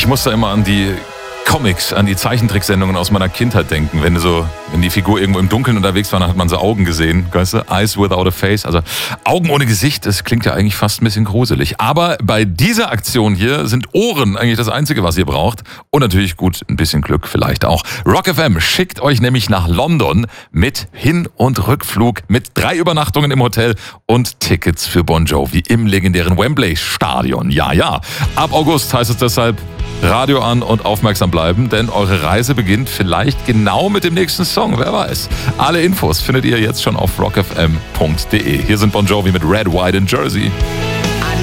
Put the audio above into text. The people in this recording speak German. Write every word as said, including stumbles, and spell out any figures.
Ich muss da immer an die Comics, an die Zeichentricksendungen aus meiner Kindheit denken. Wenn so, wenn die Figur irgendwo im Dunkeln unterwegs war, dann hat man so Augen gesehen, weißt du? Eyes without a face, also Augen ohne Gesicht, das klingt ja eigentlich fast ein bisschen gruselig. Aber bei dieser Aktion hier sind Ohren eigentlich das Einzige, was ihr braucht. Und natürlich gut, ein bisschen Glück vielleicht auch. Rock F M schickt euch nämlich nach London mit Hin- und Rückflug, mit drei Übernachtungen im Hotel und Tickets für Bon Jovi im legendären Wembley Stadion. Ja, ja. Ab August heißt es deshalb Radio an und aufmerksam bleiben, denn eure Reise beginnt vielleicht genau mit dem nächsten Song, wer weiß. Alle Infos findet ihr jetzt schon auf rock f m punkt d e. Hier sind Bon Jovi mit Red, White and Jersey.